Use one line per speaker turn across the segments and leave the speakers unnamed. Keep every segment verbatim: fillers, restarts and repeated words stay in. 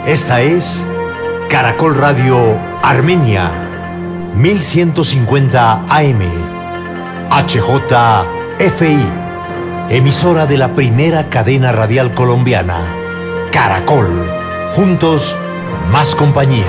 Esta es Caracol Radio Armenia, mil ciento cincuenta A M, H J F I, emisora de la primera cadena radial colombiana, Caracol. Juntos, más compañía.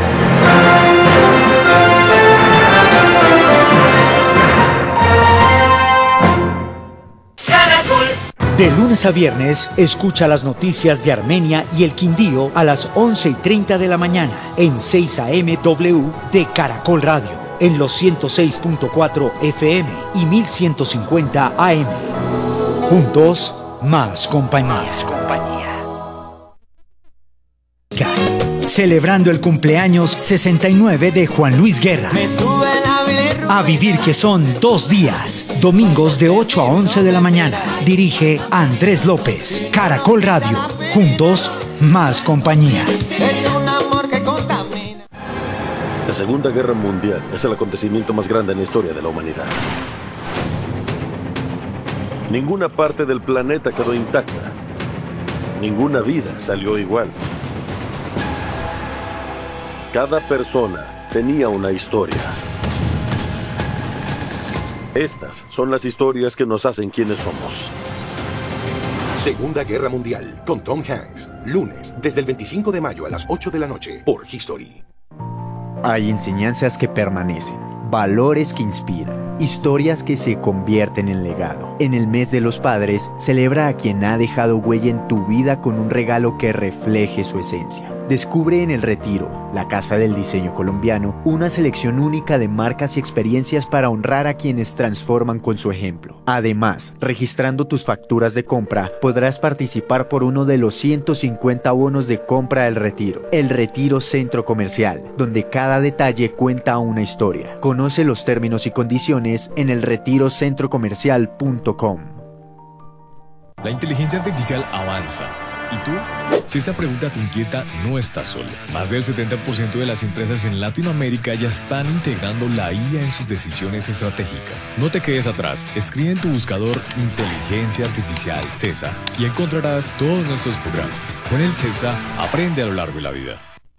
De lunes a viernes, escucha las noticias de Armenia y el Quindío a las once y treinta de la mañana en seis A M W de Caracol Radio, en los ciento seis punto cuatro F M y mil ciento cincuenta A M. Juntos, más compañía. Celebrando el cumpleaños sesenta y nueve de Juan Luis Guerra. A vivir, que son dos días, domingos de ocho a once de la mañana. Dirige Andrés López. Caracol Radio. Juntos, más compañía.
La Segunda Guerra Mundial es el acontecimiento más grande en la historia de la humanidad. Ninguna parte del planeta quedó intacta. Ninguna vida salió igual. Cada persona tenía una historia. Estas son las historias que nos hacen quienes somos.
Segunda Guerra Mundial, con Tom Hanks. Lunes, desde el veinticinco de mayo a las ocho de la noche, por History.
Hay enseñanzas que permanecen, valores que inspiran, historias que se convierten en legado. En el mes de los padres, celebra a quien ha dejado huella en tu vida con un regalo que refleje su esencia. Descubre en El Retiro, la casa del diseño colombiano, una selección única de marcas y experiencias para honrar a quienes transforman con su ejemplo. Además, registrando tus facturas de compra, podrás participar por uno de los ciento cincuenta bonos de compra del Retiro. El Retiro Centro Comercial, donde cada detalle cuenta una historia. Conoce los términos y condiciones en el retiro centro comercial punto com.
La inteligencia artificial avanza. ¿Y tú? Si esta pregunta te inquieta, no estás solo. Más del setenta por ciento de las empresas en Latinoamérica ya están integrando la I A en sus decisiones estratégicas. No te quedes atrás. Escribe en tu buscador Inteligencia Artificial CESA y encontrarás todos nuestros programas. Con el CESA, aprende a lo largo de la vida.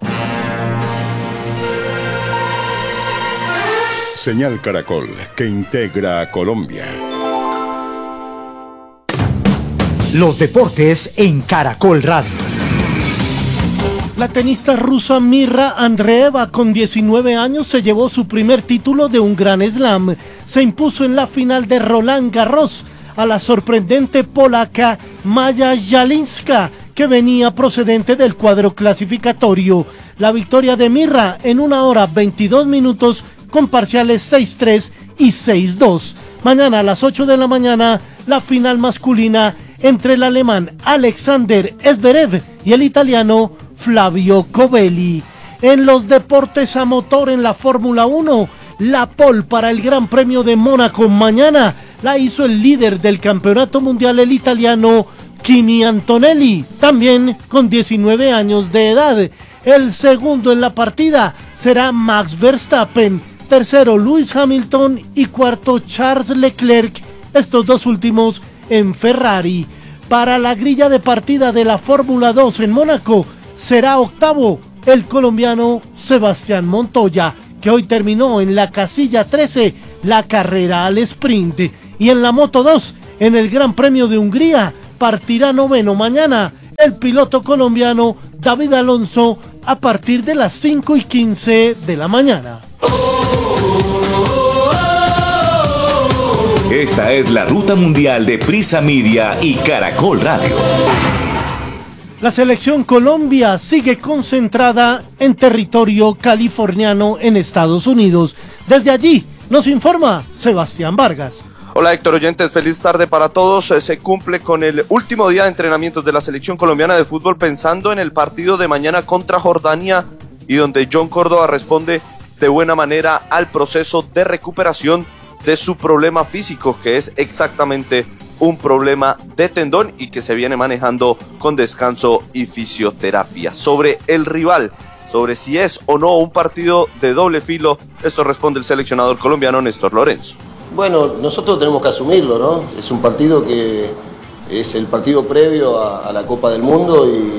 Señal Caracol, que integra a Colombia.
Los deportes en Caracol Radio.
La tenista rusa Mirra Andreeva, con diecinueve años, se llevó su primer título de un Grand Slam. Se impuso en la final de Roland Garros a la sorprendente polaca Maja Jalinska, que venía procedente del cuadro clasificatorio. La victoria de Mirra en una hora veintidós minutos con parciales seis tres y seis dos. Mañana a las ocho de la mañana, la final masculina entre el alemán Alexander Zverev y el italiano Flavio Covelli. En los deportes a motor, en la Fórmula uno, la pole para el Gran Premio de Mónaco mañana la hizo el líder del campeonato mundial, el italiano Kimi Antonelli, también con diecinueve años de edad. El segundo en la partida será Max Verstappen, tercero Lewis Hamilton y cuarto Charles Leclerc, estos dos últimos en Ferrari. Para la grilla de partida de la Fórmula dos en Mónaco será octavo el colombiano Sebastián Montoya, que hoy terminó en la casilla trece la carrera al sprint. Y en la Moto dos, en el Gran Premio de Hungría, partirá noveno mañana el piloto colombiano David Alonso a partir de las cinco y quince de la mañana.
Esta es la ruta mundial de Prisa Media y Caracol Radio.
La selección Colombia sigue concentrada en territorio californiano en Estados Unidos. Desde allí nos informa Sebastián Vargas.
Hola Héctor, oyentes, feliz tarde para todos. Se cumple con el último día de entrenamientos de la selección colombiana de fútbol, pensando en el partido de mañana contra Jordania, y donde John Córdoba responde de buena manera al proceso de recuperación de su problema físico, que es exactamente un problema de tendón y que se viene manejando con descanso y fisioterapia. Sobre el rival, sobre si es o no un partido de doble filo, esto responde el seleccionador colombiano Néstor Lorenzo.
Bueno, nosotros tenemos que asumirlo, ¿no? Es un partido que es el partido previo a, a la Copa del Mundo y, y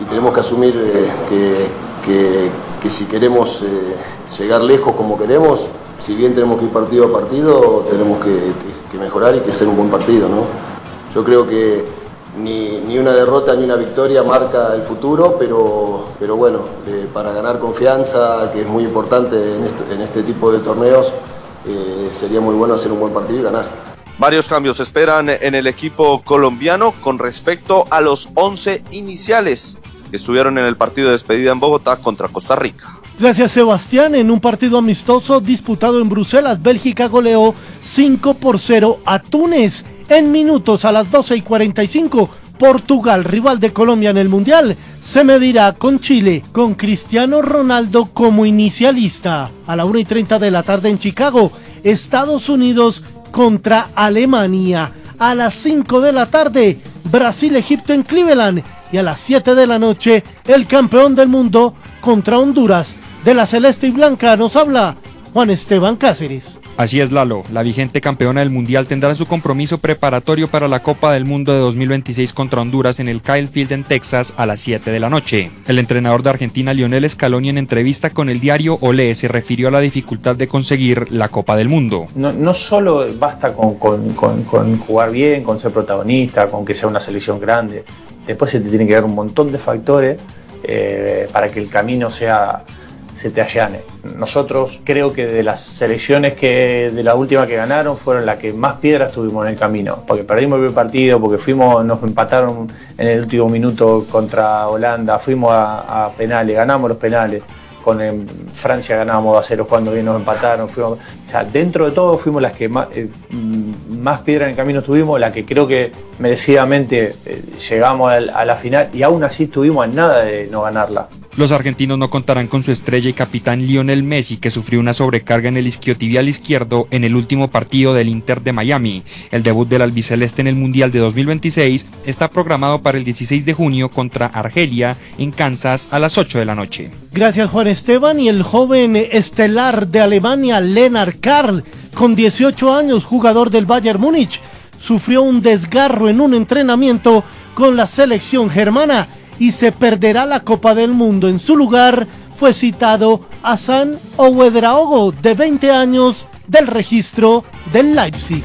tenemos que asumir eh, que, que, que si queremos eh, llegar lejos como queremos, si bien tenemos que ir partido a partido, tenemos que, que, que mejorar y que hacer un buen partido, ¿no? Yo creo que ni, ni una derrota ni una victoria marca el futuro, pero, pero bueno, eh, para ganar confianza, que es muy importante en, esto, en este tipo de torneos, eh, sería muy bueno hacer un buen partido y ganar.
Varios cambios se esperan en el equipo colombiano con respecto a los once iniciales que estuvieron en el partido de despedida en Bogotá contra Costa Rica.
Gracias, Sebastián. En un partido amistoso disputado en Bruselas, Bélgica goleó cinco por cero a Túnez. En minutos, a las doce y cuarenta y cinco, Portugal, rival de Colombia en el Mundial, se medirá con Chile, con Cristiano Ronaldo como inicialista. A la una y treinta de la tarde en Chicago, Estados Unidos contra Alemania. A las cinco de la tarde, Brasil-Egipto en Cleveland. Y a las siete de la noche, el campeón del mundo contra Honduras. De la celeste y blanca nos habla Juan Esteban Cáceres.
Así es, Lalo. La vigente campeona del Mundial tendrá su compromiso preparatorio para la Copa del Mundo de dos mil veintiséis contra Honduras en el Kyle Field en Texas a las siete de la noche. El entrenador de Argentina, Lionel Scaloni, en entrevista con el diario Olé, se refirió a la dificultad de conseguir la Copa del Mundo.
No, no solo basta con, con, con, con jugar bien, con ser protagonista, con que sea una selección grande. Después se te tiene que dar un montón de factores eh, para que el camino sea... se te allane. Nosotros creo que de las selecciones que de la última que ganaron fueron las que más piedras tuvimos en el camino, porque perdimos el primer partido, porque fuimos, nos empataron en el último minuto contra Holanda, fuimos a, a penales, ganamos los penales, con eh, Francia ganábamos dos a cero cuando bien nos empataron, fuimos, o sea, dentro de todo fuimos las que más, eh, más piedras en el camino tuvimos, la que creo que merecidamente eh, llegamos a, a la final y aún así estuvimos en nada de no ganarla.
Los argentinos no contarán con su estrella y capitán Lionel Messi, que sufrió una sobrecarga en el isquiotibial izquierdo en el último partido del Inter de Miami. El debut del albiceleste en el Mundial de dos mil veintiséis está programado para el dieciséis de junio contra Argelia en Kansas a las ocho de la noche.
Gracias, Juan Esteban. Y el joven estelar de Alemania, Lennart Karl, con dieciocho años, jugador del Bayern Múnich, sufrió un desgarro en un entrenamiento con la selección germana y se perderá la Copa del Mundo. En su lugar fue citado Hassan Ouedraogo, de veinte años, del registro del Leipzig.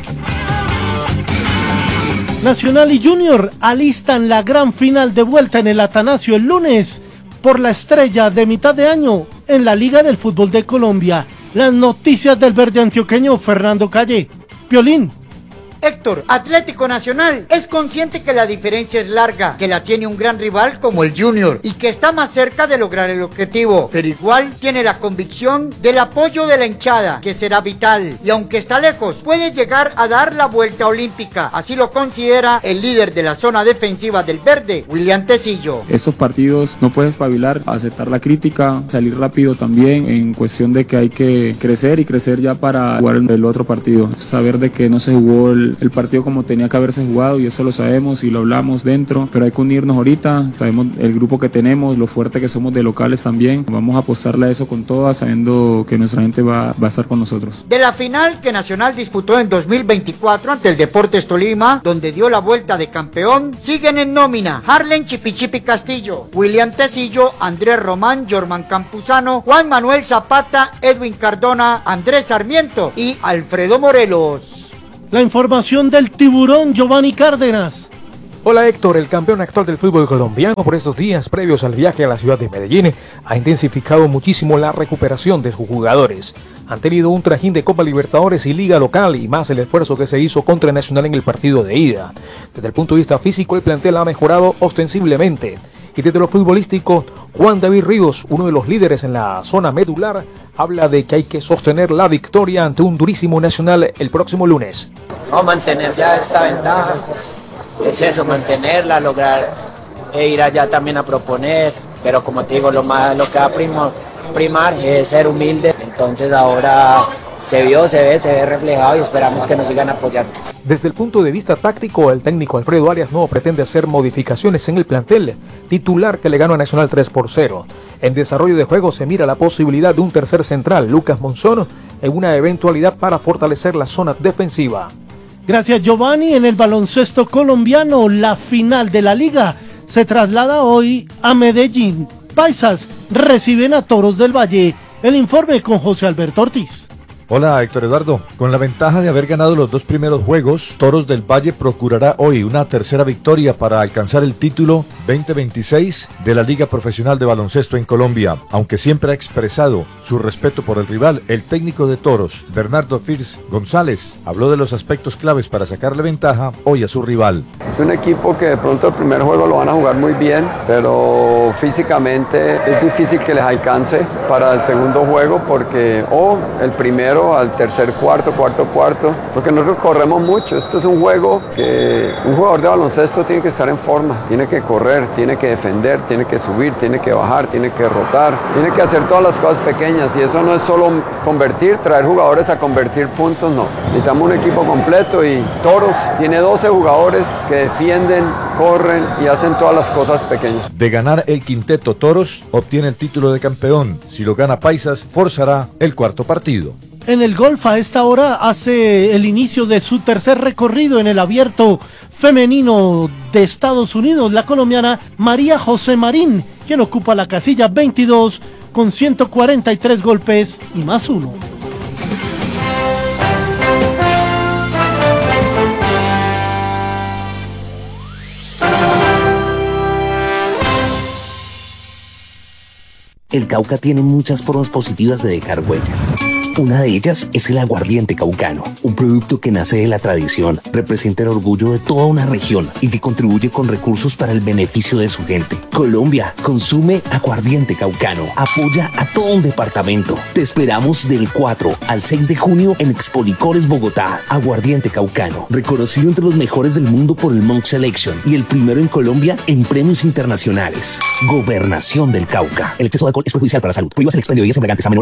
Nacional y Junior alistan la gran final de vuelta en el Atanasio el lunes por la estrella de mitad de año en la Liga del Fútbol de Colombia. Las noticias del verde antioqueño, Fernando Calle. Piolín.
Héctor, Atlético Nacional es consciente que la diferencia es larga, que la tiene un gran rival como el Junior y que está más cerca de lograr el objetivo, pero igual tiene la convicción del apoyo de la hinchada, que será vital, y aunque está lejos, puede llegar a dar la vuelta olímpica, así lo considera el líder de la zona defensiva del verde, William Tecillo.
Estos partidos no puedes espabilar, aceptar la crítica, salir rápido también, en cuestión de que hay que crecer y crecer ya para jugar el otro partido, saber de que no se jugó el el partido como tenía que haberse jugado, y eso lo sabemos y lo hablamos dentro, pero hay que unirnos ahorita, sabemos el grupo que tenemos, lo fuerte que somos de locales también, vamos a apostarle a eso con todas, sabiendo que nuestra gente va, va a estar con nosotros.
De la final que Nacional disputó en dos mil veinticuatro ante el Deportes Tolima, donde dio la vuelta de campeón, siguen en nómina Harlen Chipichipi Castillo, William Tecillo, Andrés Román, Jorman Campuzano, Juan Manuel Zapata, Edwin Cardona, Andrés Sarmiento y Alfredo Morelos.
La información del tiburón Giovanni Cárdenas.
Hola Héctor, el campeón actual del fútbol colombiano por estos días previos al viaje a la ciudad de Medellín ha intensificado muchísimo la recuperación de sus jugadores. Han tenido un trajín de Copa Libertadores y Liga Local y más el esfuerzo que se hizo contra Nacional en el partido de ida. Desde el punto de vista físico, el plantel ha mejorado ostensiblemente. Y desde lo futbolístico, Juan David Ríos, uno de los líderes en la zona medular, habla de que hay que sostener la victoria ante un durísimo Nacional el próximo lunes.
No, mantener ya esta ventaja, es eso, mantenerla, lograr e ir allá también a proponer, pero como te digo, lo, más, lo que va a primar, primar es ser humilde, entonces ahora se vio, se ve, se ve reflejado y esperamos que nos sigan apoyando.
Desde el punto de vista táctico, el técnico Alfredo Arias no pretende hacer modificaciones en el plantel titular que le ganó a Nacional tres por cero. En desarrollo de juego se mira la posibilidad de un tercer central, Lucas Monzón, en una eventualidad para fortalecer la zona defensiva.
Gracias, Giovanni. En el baloncesto colombiano, la final de la liga se traslada hoy a Medellín. Paisas reciben a Toros del Valle. El informe con José Alberto Ortiz.
Hola Héctor Eduardo, con la ventaja de haber ganado los dos primeros juegos, Toros del Valle procurará hoy una tercera victoria para alcanzar el título veinte veintiséis de la Liga Profesional de Baloncesto en Colombia. Aunque siempre ha expresado su respeto por el rival, el técnico de Toros, Bernardo Firs González, habló de los aspectos claves para sacarle ventaja hoy a su rival.
Es un equipo que de pronto el primer juego lo van a jugar muy bien, pero físicamente es difícil que les alcance para el segundo juego porque o el primero al tercer cuarto, cuarto, cuarto, porque nosotros corremos mucho. Esto es un juego que un jugador de baloncesto tiene que estar en forma, tiene que correr, tiene que defender, tiene que subir, tiene que bajar, tiene que rotar, tiene que hacer todas las cosas pequeñas y eso no es solo convertir, traer jugadores a convertir puntos, no. Necesitamos un equipo completo y Toros tiene doce jugadores que defienden, corren y hacen todas las cosas pequeñas.
De ganar el quinteto, Toros obtiene el título de campeón. Si lo gana Paisas, forzará el cuarto partido.
En el golf a esta hora hace el inicio de su tercer recorrido en el abierto femenino de Estados Unidos la colombiana María José Marín, quien ocupa la casilla veintidós con ciento cuarenta y tres golpes y más uno.
El Cauca tiene muchas formas positivas de dejar huella. Una de ellas es el aguardiente caucano, un producto que nace de la tradición, representa el orgullo de toda una región y que contribuye con recursos para el beneficio de su gente. Colombia, consume aguardiente caucano, apoya a todo un departamento. Te esperamos del cuatro al seis de junio en Expolicores Bogotá. Aguardiente caucano, reconocido entre los mejores del mundo por el Monk Selection y el primero en Colombia en premios internacionales. Gobernación del Cauca. El exceso de alcohol es perjudicial para la salud. Prohíbas el expendio de bebidas embriagantes a menores